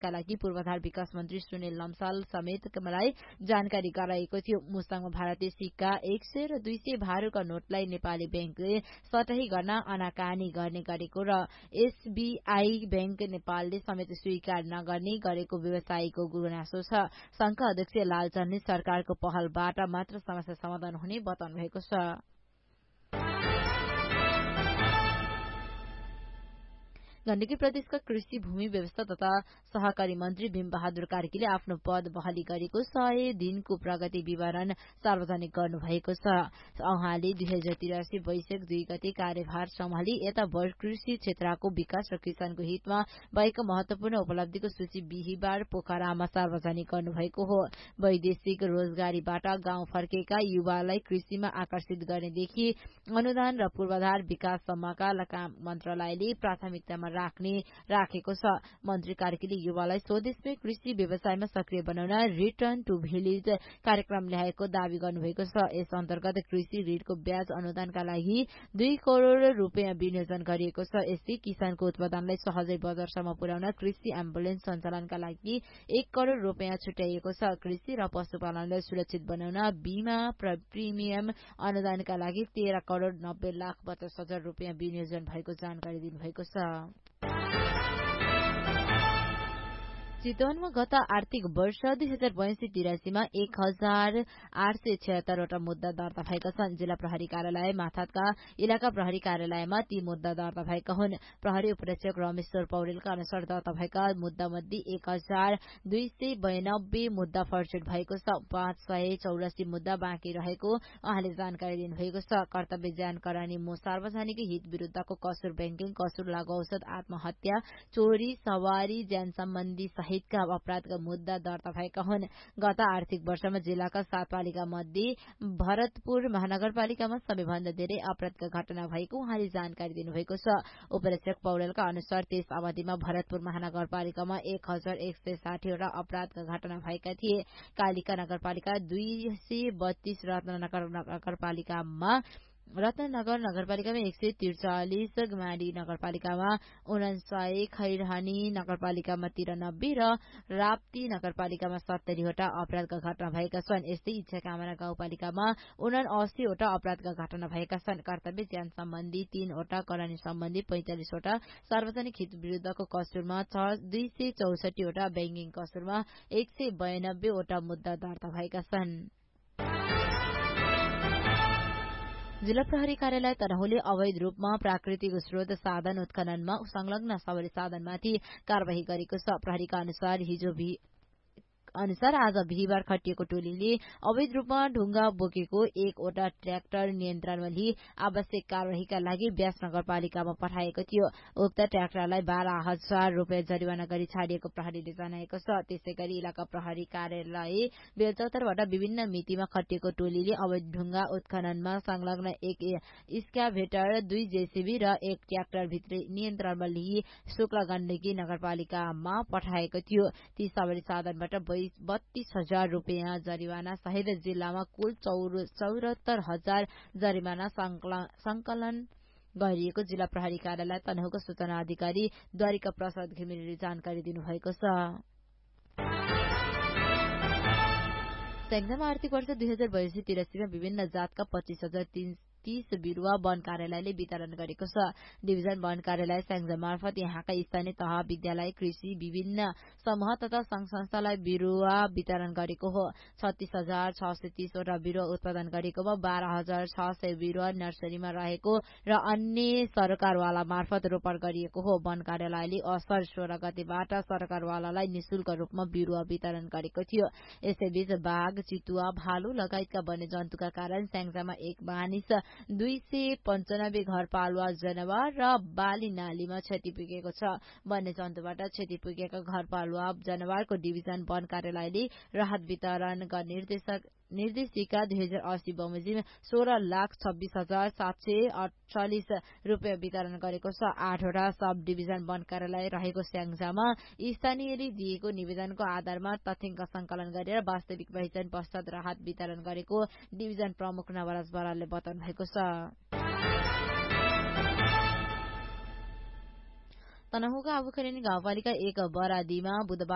यसका लागि पूर्वाधार विकास मन्त्री सुनिल लम्साल समेतलाई जानकारी गराएको थियो। मुस्ताङमा भारतीय सिक्का 100 र 200 भारूका नोटलाई नेपाली बैंकले सटही गर्न आनाकानी गर्ने गरेको र एसबीआई बैंक नेपालले समेत स्वीकार नगर्ने गरेको व्यवसायीको गुनासो छ। संघका अध्यक्ष लालचन्दले सरकारको पहलबाट मात्र समस्या समाधान हुने बताउनु भएको छ। गण्डकी प्रदेशका कृषि भूमि व्यवस्था तथा सहकारी मन्त्री भीम बहादुर कार्कीले आफ्नो पद बहाली गरेको 100 दिनको प्रगति विवरण सार्वजनिक गर्नुभएको छ। उहाँले 2083 वैशाख 2 गते कार्यभार सम्हाली यता कृषि क्षेत्रको विकास र किसानको हितमा भएको महत्वपूर्ण उपलब्धिको सूची बिहिबार पोखरामा सार्वजनिक गर्नुभएको हो। वैदेशिक रोजगारीबाट गाउँ फर्केका युवालाई कृषिमा आकर्षित गर्नेदेखि अनुदान र पूर्वाधार विकाससम्मका काम मन्त्रालयले प्राथमिकतामा राखेको छ। मन्त्री कार्कीले युवालाई स्वदेशमै कृषि व्यवसायमा सक्रिय बनाउन रिटर्न टु भिलेज कार्यक्रम ल्याएको दावी गर्नुभएको छ। यस अन्तर्गत कृषि ऋणको ब्याज अनुदानका लागि 2 करोड़ रुपियाँ विनियोजन गरिएको छ। यस्तै किसानको उत्पादनलाई सहजै बजारसम्म पुर्याउन कृषि एम्बुलेन्स सञ्चालनका लागि 1 करोड़ रुपियाँ छुट्याइएको छ। कृषि र पशुपालनलाई सुरक्षित बनाउन बीमा प्रिमियम अनुदानका लागि 13 करोड़ 90 लाख 50 हजार रुपियाँ विनियोजन भएको जानकारी दिनुभएको छ। चितवनमा गत आर्थिक वर्ष 2082-83 मा 1876 वटा मुद्दा दर्ता भएका छन्। जिल्ला प्रहरी कार्यालय माथाका इलाका प्रहरी कार्यालयमा ती मुद्दा दर्ता भएका हुन्। प्रहरी उपरीक्षक रमेश्वर पौडेलका अनुसार दर्ता भएका मुद्दा मध्ये 1292 मुद्दा फर्चुट भएको छ। 584 मुद्दा बाँकी रहेको उहाँले जानकारी दिनुभएको छ। कर्तव्य ज्यान करानी सार्वजनिक हित विरूद्धको कसुर, बैंकिङ कसुर, लागू औषध, आत्महत्या, चोरी, सवारी, ज्यान सम्बन्धी सहितका अपराधका मुद्दा दर्ता भएका हुन्। गत आर्थिक वर्षमा जिल्लाका 7 पालिका मध्ये भरतपुर महानगरपालिकामा सबैभन्दा धेरै अपराधका घटना भएको उहाँले जानकारी दिनुभएको छ। उपरीक्षक पौडेलका अनुसार त्यस अवधिमा भरतपुर महानगरपालिकामा 1160 वटा अपराधका घटना भएका थिए। कालिका नगरपालिका 232, रत्ननगर नगरपालिकामा 143, गमाडी नगरपालिकामा 49, खैरहनी नगरपालिकामा 93 र राप्ती नगरपालिकामा 70 वटा अपराधका घटना भएका छन्। यस्तै इच्छाकामना गाउँपालिकामा 79 वटा अपराधका घटना भएका छन्। कर्तव्य ज्यान सम्बन्धी 3 वटा, करानी सम्बन्धी 45 वटा, सार्वजनिक हित विरूद्धको कसुरमा 264 वटा, बैंकिङ कसुरमा 192 वटा मुद्दा दर्ता भएका छन्। जिल्ला प्रहरी कार्यालय तनहुले अवैध रूपमा प्राकृतिक स्रोत साधन उत्खननमा संलग्न सवारी साधनमाथि कार्यवाही गरेको छ। प्रहरीका अनुसार आज बिहिबार खटिएको टोलीले अवैध रूपमा ढुंगा बोकेको 1 वटा ट्र्याक्टर नियन्त्रणमा लिई आवश्यक कार्यवाहीका लागि व्यास नगरपालिकामा पठाएको थियो। उक्त ट्र्याक्टरलाई 12,000 रुपियाँ जरिवाना गरी छाडिएको प्रहरीले जनाएको छ। त्यसैगरी इलाका प्रहरी कार्यालय बेलचौतारबाट विभिन्न मितिमा खटिएको टोलीले अवैध ढुंगा उत्खननमा संलग्न 1 एक्सकाभेटर, 2 जेसीबी र 1 ट्र्याक्टर भित्री नियन्त्रणमा लिई शुक्ला गण्डकी नगरपालिकामा पठाएको थियो। ती सवारी साधनबाट 32,000 रुपियाँ जरिवाना सहित जिल्लामा कुल 74,000 जरिवाना संकलन गरिएको जिल्ला प्रहरी कार्यालय तनहुको सूचना अधिकारी द्वारिका प्रसाद घिमिरेले जानकारी दिनुभएको छ। स्याङ्जामा आर्थिक वर्ष 2082-83 मा विभिन्न जातका 25,030 बिरुवा वन कार्यालयले वितरण गरेको छ। डिभिजन वन कार्यालय स्याङ्जा मार्फत यहाँका स्थानीय तह, विद्यालय, कृषि, विभिन्न समूह तथा संघ संस्थालाई बिरुवा वितरण गरेको हो। 36,630 वटा बिरुवा उत्पादन गरेकोमा 12,600 बिरुवा नर्सरीमा रहेको र अन्य सरकारवाला मार्फत रोपण गरिएको हो। वन कार्यालयले असर 16 गतेबाट सरकारवालालाई निशुल्क रूपमा बिरुवा वितरण गरेको थियो। यसैबीच बाघ, चितुवा, भालु लगायतका वन्यजन्तुका कारण स्याङ्जामा एक मानिस 295 घरपालुवा जनावर र बाली नालीमा क्षति पुगेको छ। वन्यजन्तुबाट क्षति पुगेका घरपालुवा जनावरको डिभिजन वन कार्यालयले राहत वितरण निर्देशिका 2080 बमोजिम 16,26,748 रुपियाँ वितरण गरेको छ। 8 वटा सब डिभिजन वन कार्यालय रहेको स्याङ्जामा स्थानीयले दिएको निवेदनको आधारमा तथ्याङ्क संकलन गरेर वास्तविक पहिचान पश्चात राहत वितरण गरेको डिभिजन प्रमुख नवराज बरालले बताउनु भएको छ। तनहुका आबुखरेनी गाउँपालिका 1 बरादीमा बुधबार